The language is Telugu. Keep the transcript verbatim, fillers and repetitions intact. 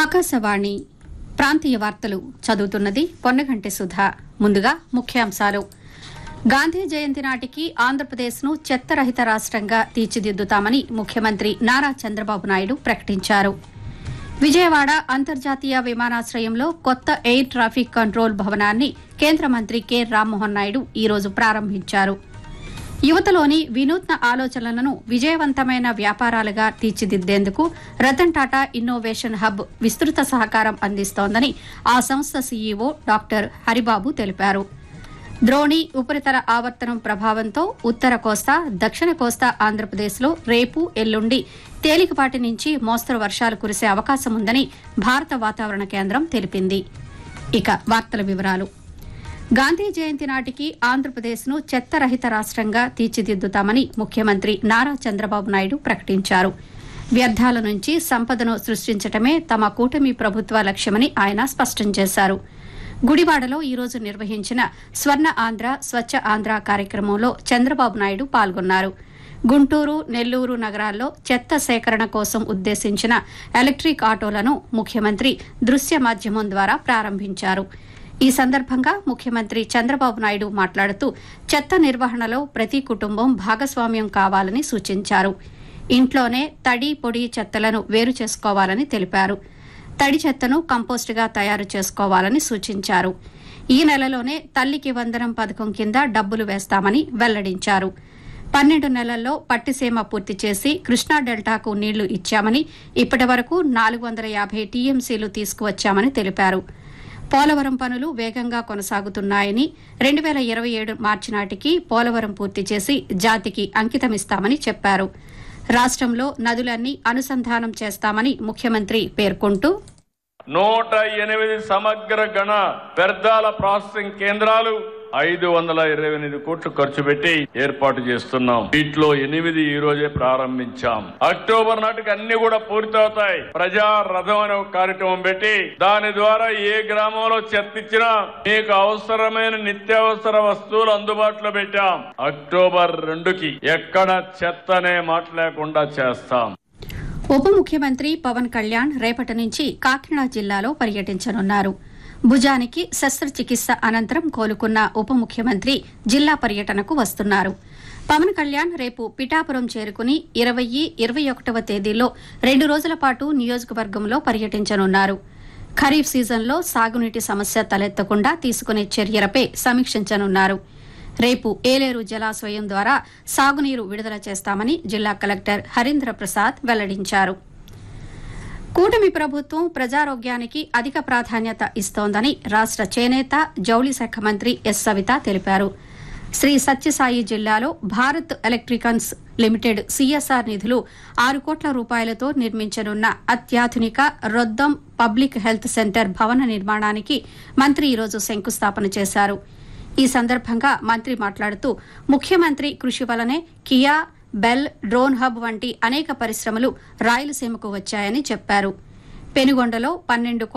ఆకాశవాణి ప్రాంతీయ వార్తలు చదువుతున్నది పొన్నగంటి సుధా. ముందుగా ముఖ్యాంశాలు. గాంధీ జయంతి నాటికి ఆంధ్రప్రదేశ్ను చెత్తరహిత రాష్ట్రంగా తీర్చిదిద్దుతామని ముఖ్యమంత్రి నారా చంద్రబాబు నాయుడు ప్రకటించారు. విజయవాడ అంతర్జాతీయ విమానాశ్రయంలో కొత్త ఎయిర్ ట్రాఫిక్ కంట్రోల్ భవనాన్ని కేంద్ర మంత్రి కె రామ్మోహన్ నాయుడు ఈరోజు ప్రారంభించారు. యువతలోని వినూత్న ఆలోచనలను విజయవంతమైన వ్యాపారాలుగా తీర్చిదిద్దేందుకు రతన్ టాటా ఇన్నోవేషన్ హబ్ విస్తృత సహకారం అందిస్తోందని ఆ సంస్థ సీఈఓ డాక్టర్ హరిబాబు తెలిపారు. ద్రోణి ఉపరితల ఆవర్తనం ప్రభావంతో ఉత్తర కోస్తా, దక్షిణ కోస్తా ఆంధ్రప్రదేశ్లో రేపు, ఎల్లుండి తేలికపాటి నుంచి మోస్తరు వర్షాలు కురిసే అవకాశం ఉందని భారత వాతావరణ కేంద్రం తెలిపింది. ఇక వార్తల వివరాలు. గాంధీ జయంతి నాటికి ఆంధ్రప్రదేశ్ను చెత్తరహిత రాష్ట్రంగా తీర్చిదిద్దుతామని ముఖ్యమంత్రి నారా చంద్రబాబు నాయుడు ప్రకటించారు. వ్యర్థాల నుంచి సంపదను సృష్టించడమే తమ కూటమి ప్రభుత్వ లక్ష్యమని ఆయన స్పష్టం చేశారు. గుడివాడలో ఈరోజు నిర్వహించిన స్వర్ణ ఆంధ్ర స్వచ్ఛ ఆంధ్ర కార్యక్రమంలో చంద్రబాబు నాయుడు పాల్గొన్నారు. గుంటూరు, నెల్లూరు నగరాల్లో చెత్త సేకరణ కోసం ఉద్దేశించిన ఎలక్ట్రిక్ ఆటోలను ముఖ్యమంత్రి దృశ్య మాధ్యమం ద్వారా ప్రారంభించారు. ఈ సందర్భంగా ముఖ్యమంత్రి చంద్రబాబు నాయుడు మాట్లాడుతూ చెత్త నిర్వహణలో ప్రతి కుటుంబం భాగస్వామ్యం కావాలని సూచించారు. ఇంట్లోనే తడి, పొడి చెత్తలను వేరు చేసుకోవాలని తెలిపారు. తడి చెత్తను కంపోస్టుగా తయారు చేసుకోవాలని సూచించారు. ఈ నెలలోనే తల్లికి వందనం పథకం కింద డబ్బులు వేస్తామని వెల్లడించారు. పన్నెండు నెలల్లో పట్టిసీమ పూర్తి చేసి కృష్ణా డెల్టాకు నీళ్లు ఇచ్చామని, ఇప్పటి వరకు నాలుగు వందల యాభై టీఎంసీలు తీసుకువచ్చామని తెలిపారు. పోలవరం పనులు వేగంగా కొనసాగుతున్నాయని, రెండు వేల ఇరవై ఏడు మార్చి నాటికి పోలవరం పూర్తి చేసి జాతికి అంకితమిస్తామని చెప్పారు. రాష్ట్రంలో నదులన్నీ అనుసంధానం చేస్తామని ముఖ్యమంత్రి పేర్కొంటూ నూట ఎనిమిది సమగ్ర గణ వ్యర్థాల ప్రాసెసింగ్ కేంద్రాలు ఐదు వందల ఇరవై ఎనిమిది కోట్లు ఖర్చు పెట్టి ఏర్పాటు చేస్తున్నాం. వీటిలో ఎనిమిది ఈ రోజే ప్రారంభించాం. అక్టోబర్ నాటికి అన్ని కూడా పూర్తవుతాయి. ప్రజా రథం అనే ఒక కార్యక్రమం పెట్టి దాని ద్వారా ఏ గ్రామంలో చెత్త ఇచ్చినా మీకు అవసరమైన నిత్యావసర వస్తువులు అందుబాటులో పెట్టాం. అక్టోబర్ రెండుకి ఎక్కడ చెత్త అనే మాట లేకుండా చేస్తాం. ఉప ముఖ్యమంత్రి పవన్ కళ్యాణ్ రేపటి నుంచి కాకినాడ జిల్లాలో పర్యటించనున్నారు. భుజానికి శస్త్రచికిత్స అనంతరం కోలుకున్న ఉప ముఖ్యమంత్రి జిల్లా పర్యటనకు వస్తున్నారు. పవన్ కళ్యాణ్ రేపు పిఠాపురం చేరుకుని ఇరవై ఇరవై ఒకటవ తేదీల్లో రెండు రోజుల పాటు నియోజకవర్గంలో పర్యటించనున్నారు. ఖరీఫ్ సీజన్లో సాగునీటి సమస్య తలెత్తకుండా తీసుకునే చర్యలపై సమీక్షించనున్నారు. రేపు ఏలేరు జలాశయం ద్వారా సాగునీరు విడుదల చేస్తామని జిల్లా కలెక్టర్ హరీంద్ర ప్రసాద్ వెల్లడించారు. కూటమి ప్రభుత్వం ప్రజారోగ్యానికి అధిక ప్రాధాన్యత ఇస్తోందని రాష్ట్ర చేనేత, జౌళి శాఖ మంత్రి ఎస్ సవిత తెలిపారు. శ్రీ సత్యసాయి జిల్లాలో భారత్ ఎలక్ట్రికన్స్ లిమిటెడ్ సీఎస్ఆర్ నిధులు ఆరు కోట్ల రూపాయలతో నిర్మించనున్న అత్యాధునిక రొద్దం పబ్లిక్ హెల్త్ సెంటర్ భవన నిర్మాణానికి మంత్రి ఈరోజు శంకుస్థాపన చేశారు. ఈ సందర్భంగా మంత్రి మాట్లాడుతూ ముఖ్యమంత్రి కృషి వలనే కియా, బెల్, డ్రోన్ హబ్ వంటి అనేక పరిశ్రమలు రాయలసీమకు వచ్చాయని చెప్పారు. పెనుగొండలో పన్నెండు